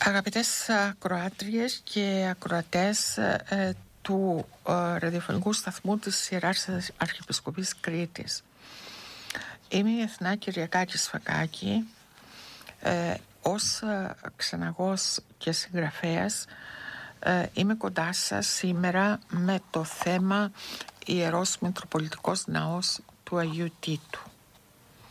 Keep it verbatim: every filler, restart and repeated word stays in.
Αγαπητές ακροάτριες και ακροατές ε, του ε, ραδιοφωνικού σταθμού της Ιεράς Αρχιεπισκοπής Κρήτης, είμαι η Εθνά Κυριακάκη Σφακάκη. Ε, ως ε, ξεναγός και συγγραφέας ε, είμαι κοντά σας σήμερα με το θέμα Ιερός Μητροπολιτικός Ναός του Αγίου Τίτου.